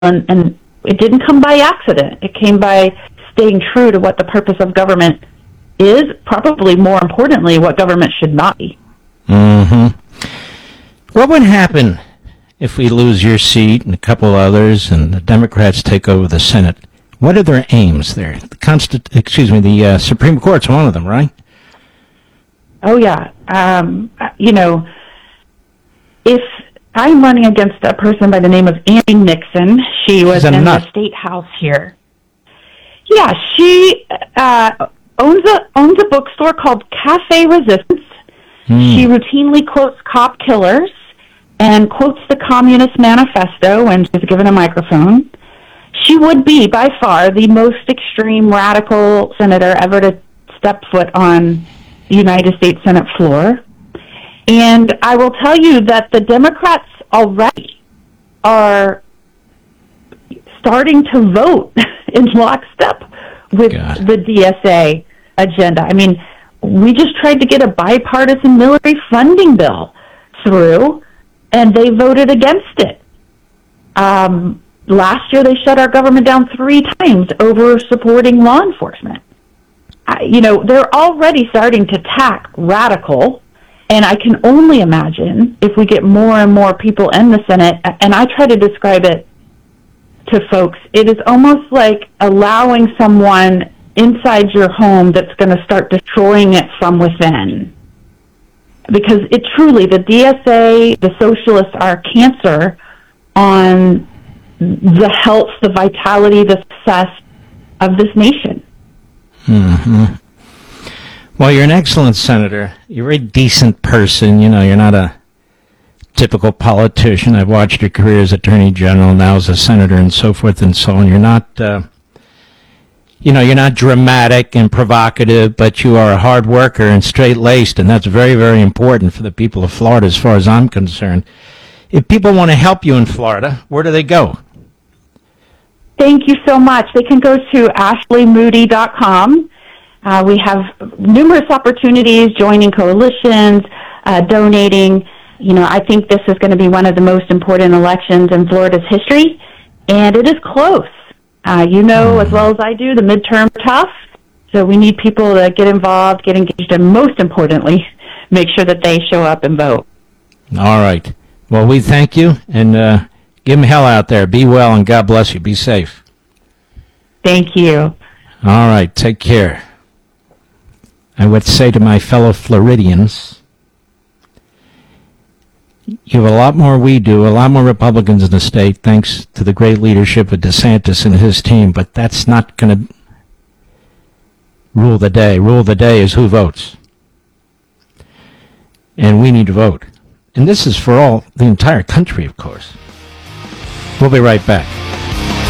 and it didn't come by accident. It came by staying true to what the purpose of government is, probably more importantly, what government should not be. Mm-hmm. What would happen if we lose your seat and a couple others and the Democrats take over the Senate? What are their aims there? The Supreme Court's one of them, right? Oh, yeah. If I'm running against a person by the name of Annie Nixon, she was in the State House here. Yeah, she owns a bookstore called Cafe Resistance. She routinely quotes cop killers and quotes the Communist Manifesto when she's given a microphone. She would be, by far, the most extreme radical senator ever to step foot on the United States Senate floor. And I will tell you that the Democrats already are starting to vote in lockstep with the DSA agenda. I mean, we just tried to get a bipartisan military funding bill through, and they voted against it. Last year, they shut our government down 3 times over supporting law enforcement. They're already starting to tack radical, and I can only imagine if we get more and more people in the Senate, and I try to describe it to folks, it is almost like allowing someone inside your home that's going to start destroying it from within. Because it truly, the DSA, the socialists are cancer on the health, the vitality, the success of this nation. Mm-hmm. Well, you're an excellent senator. You're a decent person. You're not a typical politician. I've watched your career as Attorney General, now as a senator, and so forth and so on. You're not, you're not dramatic and provocative, but you are a hard worker and straight-laced, and that's very, very important for the people of Florida as far as I'm concerned. If people want to help you in Florida, where do they go? Thank you so much. They can go to ashleymoody.com. We have numerous opportunities, joining coalitions, donating. I think this is going to be one of the most important elections in Florida's history, and it is close. As well as I do, the midterms are tough, so we need people to get involved, get engaged, and most importantly, make sure that they show up and vote. All right. Well, we thank you, and give them hell out there. Be well, and God bless you. Be safe. Thank you. All right. Take care. I would say to my fellow Floridians, you have a lot more we do, a lot more Republicans in the state, thanks to the great leadership of DeSantis and his team, but that's not going to rule the day. Rule the day is who votes. And we need to vote. And this is for the entire country, of course. We'll be right back.